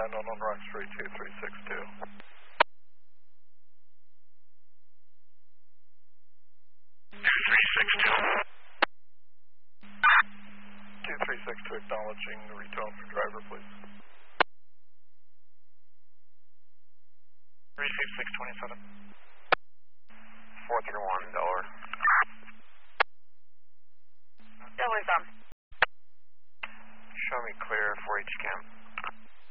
land on Rock Street 2362. 2362 acknowledging the retone for driver, please. 36627. 431, Delaware. Delaware's on. Show me clear for each camp.